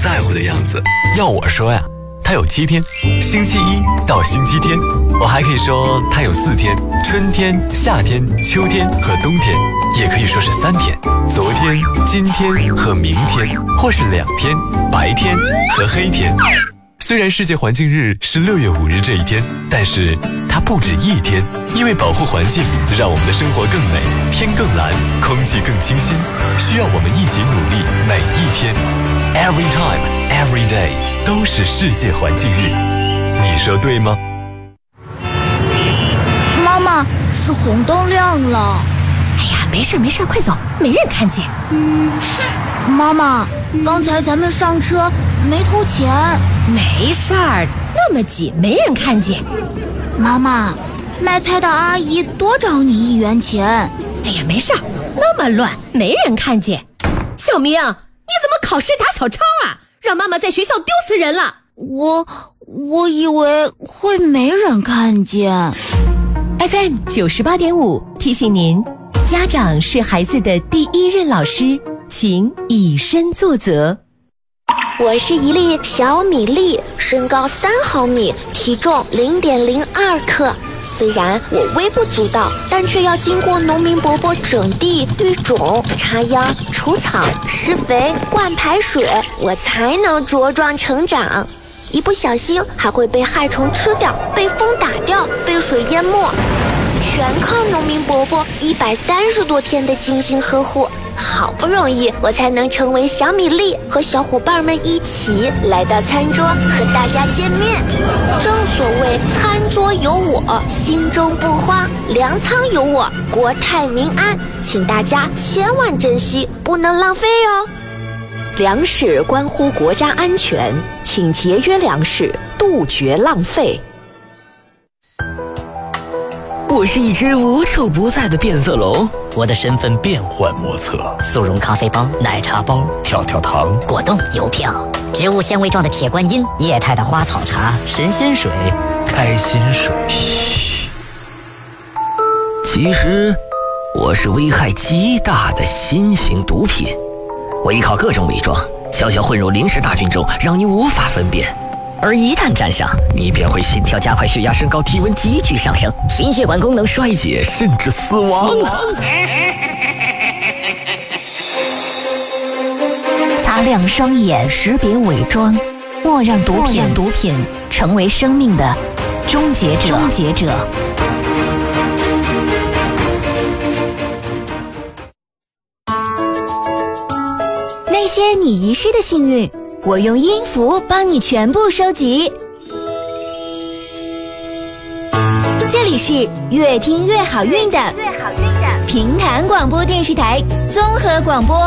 在乎的样子。 要我说呀，它有7天，星期一到星期天。我还可以说它有4天，春天、夏天、秋天和冬天，也可以说是3天，昨天、今天和明天，或是2天，白天和黑天。虽然世界环境日是6月5日这一天，但是它不止1天，因为保护环境，让我们的生活更美，天更蓝，空气更清新，需要我们一起努力，每一天 ，every time, every day 都是世界环境日，你说对吗？ 妈妈，是红灯亮了。 哎呀，没事没事，快走，没人看见。 妈妈，刚才咱们上车没投钱。 没事儿，那么挤没人看见。 妈妈，卖菜的阿姨多找你1元钱。 哎呀，没事儿，那么乱没人看见。小明，你怎么考试打小抄啊？让妈妈在学校丢死人了。 我以为会没人看见。 FM 98.5提醒您，家长是孩子的第1任老师，请以身作则。 我是一粒小米粒，身高3毫米，体重0.02克。虽然我微不足道，但却要经过农民伯伯整地、育种、插秧、除草、施肥、灌排水，我才能茁壮成长。一不小心还会被害虫吃掉，被风打掉，被水淹没，全靠农民伯伯130多天的精心呵护。好不容易我才能成为小米粒，和小伙伴们一起来到餐桌和大家见面。正所谓餐桌有我，心中不慌，粮仓有我，国泰民安，请大家千万珍惜，不能浪费哦。 粮食关乎国家安全，请节约粮食，杜绝浪费。 我是一只无处不在的变色龙， 我的身份变幻莫测， 速溶咖啡包、奶茶包、 跳跳糖、 果冻、邮票、植物纤维状的铁观音、液态的花草茶、神仙水、 开心水。 嘘，其实我是危害极大的新型毒品，我依靠各种伪装，悄悄混入临时大军中，让你无法分辨。而一旦沾上，你便会心跳加快、血压升高、体温急剧上升、心血管功能衰竭，甚至死亡。 擦亮双眼，识别伪装，莫让毒品成为生命的终结者。 那些你遗失的幸运，我用音符帮你全部收集。这里是越听越好运的平潭广播电视台综合广播。